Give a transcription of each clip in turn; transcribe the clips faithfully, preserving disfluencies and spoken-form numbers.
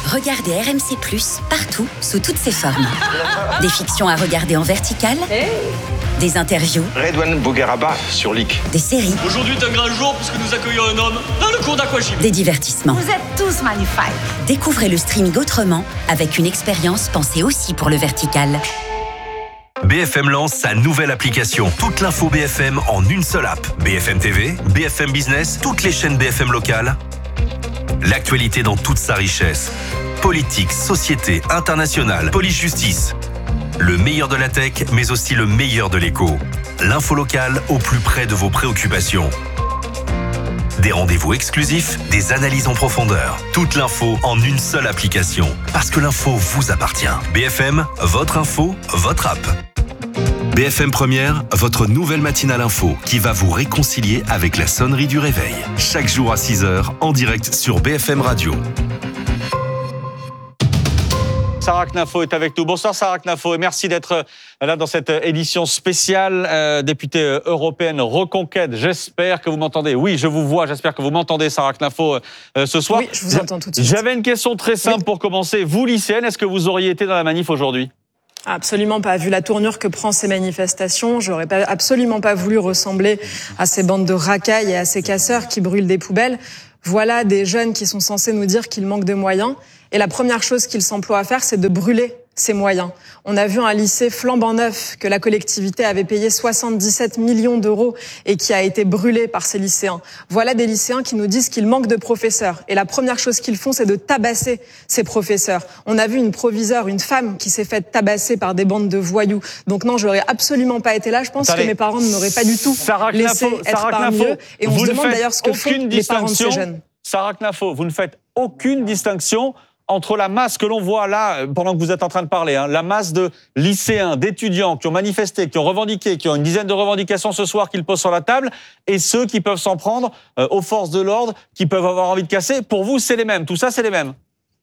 Regardez R M C plus, partout, sous toutes ses formes. Des fictions à regarder en vertical, hey. Des interviews, Redouane Bougueraba sur L I C. Des séries. Aujourd'hui est un grand jour puisque nous accueillons un homme dans le cours d'aquagym. Des divertissements. Vous êtes tous magnifiques. Découvrez le streaming autrement, avec une expérience pensée aussi pour le vertical. B F M lance sa nouvelle application. Toute l'info B F M en une seule app. B F M T V, B F M Business, toutes les chaînes B F M locales. L'actualité dans toute sa richesse. Politique, société, internationale, police-justice. Le meilleur de la tech, mais aussi le meilleur de l'écho. L'info locale au plus près de vos préoccupations. Des rendez-vous exclusifs, des analyses en profondeur. Toute l'info en une seule application. Parce que l'info vous appartient. B F M, votre info, votre app. B F M Première, votre nouvelle matinale info qui va vous réconcilier avec la sonnerie du réveil. Chaque jour à six heures, en direct sur B F M Radio. Sarah Knafo est avec nous. Bonsoir Sarah Knafo et merci d'être là dans cette édition spéciale. Euh, députée européenne Reconquête, j'espère que vous m'entendez. Oui, je vous vois, j'espère que vous m'entendez Sarah Knafo euh, ce soir. Oui, je vous entends tout de suite. J'avais une question très simple oui. pour commencer. Vous, lycéenne, est-ce que vous auriez été dans la manif aujourd'hui ? Absolument pas. Vu la tournure que prend ces manifestations, j'aurais pas, absolument pas voulu ressembler à ces bandes de racailles et à ces casseurs qui brûlent des poubelles. Voilà des jeunes qui sont censés nous dire qu'ils manquent de moyens. Et la première chose qu'ils s'emploient à faire, c'est de brûler ces moyens. On a vu un lycée flambant neuf que la collectivité avait payé soixante-dix-sept millions d'euros et qui a été brûlé par ces lycéens. Voilà des lycéens qui nous disent qu'ils manquent de professeurs. Et la première chose qu'ils font, c'est de tabasser ces professeurs. On a vu une proviseure, une femme qui s'est faite tabasser par des bandes de voyous. Donc non, j'aurais absolument pas été là. Je pense Attendez. que mes parents ne m'auraient pas du tout Sarah laissé Knafo, être Sarah parmi Knafo, eux. Et on se demande d'ailleurs ce que font les parents de ces jeunes. Sarah Knafo, vous ne faites aucune distinction entre la masse que l'on voit là, pendant que vous êtes en train de parler, hein, la masse de lycéens, d'étudiants qui ont manifesté, qui ont revendiqué, qui ont une dizaine de revendications ce soir qu'ils posent sur la table, et ceux qui peuvent s'en prendre euh, aux forces de l'ordre, qui peuvent avoir envie de casser. Pour vous, c'est les mêmes. Tout ça, c'est les mêmes.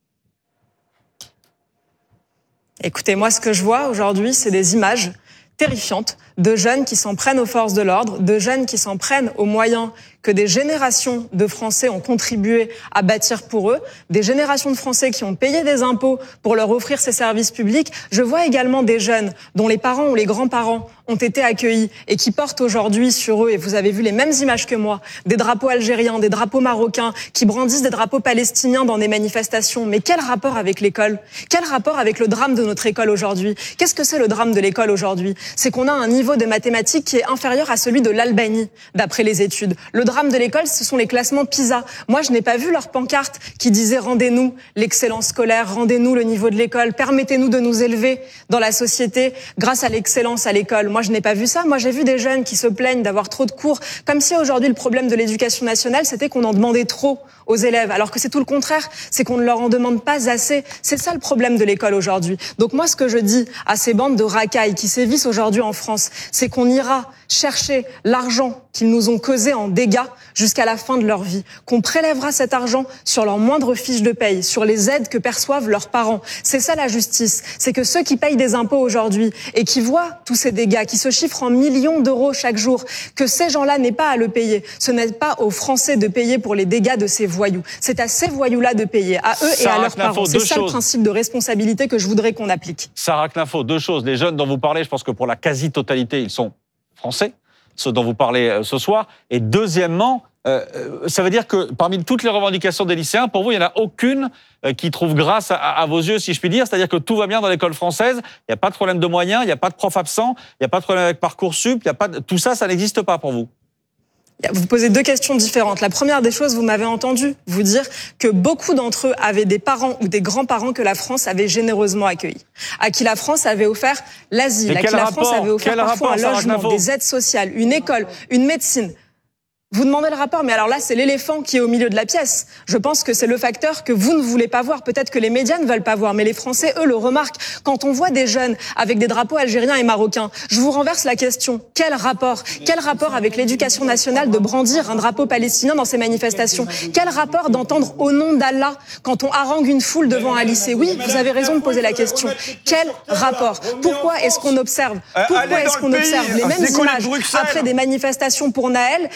Écoutez, moi, ce que je vois aujourd'hui, c'est des images terrifiantes de jeunes qui s'en prennent aux forces de l'ordre, de jeunes qui s'en prennent aux moyens que des générations de Français ont contribué à bâtir pour eux, des générations de Français qui ont payé des impôts pour leur offrir ces services publics. Je vois également des jeunes dont les parents ou les grands-parents ont été accueillis et qui portent aujourd'hui sur eux, et vous avez vu les mêmes images que moi, des drapeaux algériens, des drapeaux marocains, qui brandissent des drapeaux palestiniens dans des manifestations. Mais quel rapport avec l'école ? Quel rapport avec le drame de notre école aujourd'hui ? Qu'est-ce que c'est le drame de l'école aujourd'hui ? C'est qu'on a un niveau de mathématiques qui est inférieur à celui de l'Albanie, d'après les études. Le drame de l'école, ce sont les classements PISA. Moi, je n'ai pas vu leur pancarte qui disait « Rendez-nous l'excellence scolaire, rendez-nous le niveau de l'école, permettez-nous de nous élever dans la société grâce à l'excellence à l'école ». Moi, je n'ai pas vu ça. Moi, j'ai vu des jeunes qui se plaignent d'avoir trop de cours, comme si aujourd'hui, le problème de l'éducation nationale, c'était qu'on en demandait trop aux élèves, alors que c'est tout le contraire, c'est qu'on ne leur en demande pas assez. C'est ça le problème de l'école aujourd'hui. Donc moi, ce que je dis à ces bandes de racailles qui sévissent aujourd'hui en France, c'est qu'on ira chercher l'argent qu'ils nous ont causé en dégâts jusqu'à la fin de leur vie, qu'on prélèvera cet argent sur leur moindre fiche de paye, sur les aides que perçoivent leurs parents. C'est ça la justice, c'est que ceux qui payent des impôts aujourd'hui et qui voient tous ces dégâts, qui se chiffrent en millions d'euros chaque jour, que ces gens-là n'aient pas à le payer. Ce n'est pas aux Français de payer pour les dégâts de ces voyous. C'est à ces voyous-là de payer, à eux et à leurs parents. C'est ça le principe de responsabilité que je voudrais qu'on applique. Sarah Knafo, deux choses. Les jeunes dont vous parlez, je pense que pour la quasi-totalité, ils sont français, ceux dont vous parlez ce soir. Et deuxièmement, euh, ça veut dire que parmi toutes les revendications des lycéens, pour vous, il n'y en a aucune euh, qui trouve grâce à, à vos yeux, si je puis dire. C'est-à-dire que tout va bien dans l'école française, il n'y a pas de problème de moyens, il n'y a pas de profs absents, il n'y a pas de problème avec Parcoursup, il y a pas de... tout ça, ça n'existe pas pour vous. Vous posez deux questions différentes. La première des choses, vous m'avez entendu vous dire que beaucoup d'entre eux avaient des parents ou des grands-parents que la France avait généreusement accueillis, à qui la France avait offert l'asile, à qui la France avait offert parfois un logement, des aides sociales, une école, une médecine. Vous demandez le rapport, mais alors là, c'est l'éléphant qui est au milieu de la pièce. Je pense que c'est le facteur que vous ne voulez pas voir. Peut-être que les médias ne veulent pas voir, mais les Français, eux, le remarquent. Quand on voit des jeunes avec des drapeaux algériens et marocains, je vous renverse la question. Quel rapport ? Quel rapport avec l'éducation nationale de brandir un drapeau palestinien dans ces manifestations ? Quel rapport d'entendre au nom d'Allah quand on harangue une foule devant un lycée ? Oui, vous avez raison de poser la question. Quel rapport ? Pourquoi est-ce qu'on observe ? Pourquoi est-ce qu'on observe les mêmes images après des manifestations pour Naël et des manifestations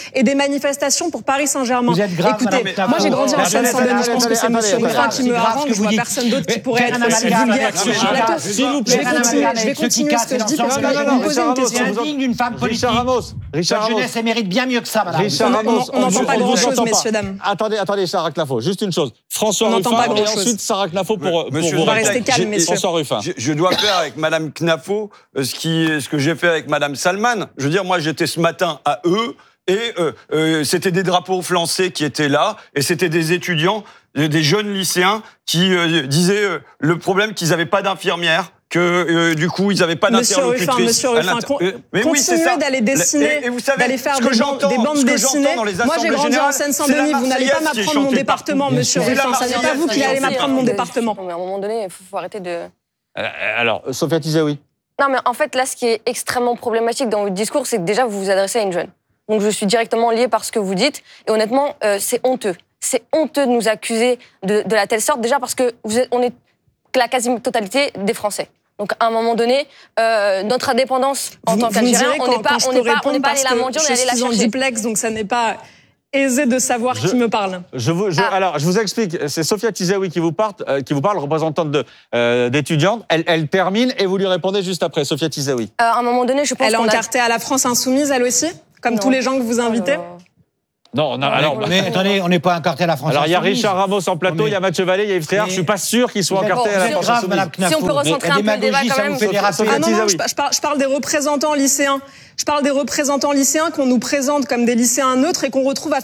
manifestation pour Paris Saint-Germain. Vous êtes grave, Écoutez, madame moi j'ai grandi en Attendez, Seine-Saint-Denis, je pense que c'est attendez, monsieur attendez, Ruffin qui me c'est grave harangue, ce que je vois vous personne dites. d'autre qui pourrait Mais être Madame aussi Lagarde, vulgaire sur un plateau. S'il vous plaît. Je vais continuer, je vais continuer ce que je dis parce que Non, vous non, me posez non, une question. C'est indigne d'une femme politique. Richard Ramos, Richard Votre Ramos. jeunesse, elle mérite bien mieux que ça, madame. Richard On- on- Ramos, on n'entend vous- pas vous grand-chose, entend pas. messieurs, dames. Attendez, attendez, Sarah Clafo, juste une chose. François On n'entend Ruffin pas et grand-chose. ensuite Sarah Clafo pour, pour Monsieur vous On va Ruffin, rester calme, j'ai- messieurs. François Ruffin. Je, je dois faire avec Madame Knafo euh, ce, qui, ce que j'ai fait avec Madame Salman. Je veux dire, moi, j'étais ce matin à eux et euh, euh, c'était des drapeaux flancés qui étaient là et c'était des étudiants, euh, des jeunes lycéens qui euh, disaient euh, le problème qu'ils n'avaient pas d'infirmières. Que euh, du coup ils n'avaient pas Monsieur d'interlocutrice. Ruffin, Monsieur à Ruffin, l'inter- con- Euh, mais oui, c'est continuez ça. d'aller dessiner, Et- et vous savez, d'aller faire ce que des, bandes, j'entends- des bandes ce que dessinées. j'entends dans les Moi, j'ai assemblées grandi en générales, c'est Seine-Saint-Denis. la Vous n'allez pas Marseillaise qui est m'apprendre mon chantée département, partout. Monsieur C'est la Ruffin. Ce n'est pas Marseillaise vous qui qui est allez chantée m'apprendre mon partout. département. Non, mais à un moment donné, il faut, faut arrêter de... Euh, Alors, Sophia Tizaoui. Non, mais en fait, là, ce qui est extrêmement problématique dans votre discours, c'est que déjà, vous vous adressez à une jeune. Donc, je suis directement liée par ce que vous dites. Et honnêtement, euh, c'est honteux. C'est honteux de nous accuser de, de la telle sorte, déjà parce que vous êtes, on est la quasi-totalité des Français. Donc, à un moment donné, euh, notre indépendance en Vous- tant vous me qu'Algérien, direz on quand- n'est pas, quand je on peux n'est pas, on répondre n'est pas allé parce la que mendier, on est allé je la suis en chercher. duplex, donc ça n'est pas aisé de savoir Je- qui me parle. Je vous, je- Ah. Alors, je vous explique. C'est Sophia Tizaoui qui vous parle, euh, qui vous parle, représentante de, euh, d'étudiante. Elle, elle termine et vous lui répondez juste après. Sophia Tizaoui. Euh, à un moment donné, je pense Elle est qu'on a... encartée à la France Insoumise, elle aussi, comme Non. tous les gens que vous invitez. Oh Non, non. Alors, bah, Mais attendez, on n'est pas encarté à la France. alors il y a Insoumise. Richard Ramos en plateau, Mais- il y a Mathieu Vallée, il y a Yves Tréhard. Mais- Je suis pas sûr qu'ils soient Vous êtes- encartés à vous la êtes France grave, Insoumise. Madame Knafo. Si on peut recentrer Mais un peu le débat, démagogie, quand ça même. vous fait Sophia- déraper. Sophia Ah non, non, Tizaoui. je, je parle, je parle des représentants lycéens. Je parle des représentants lycéens qu'on nous présente comme des lycéens neutres et qu'on retrouve à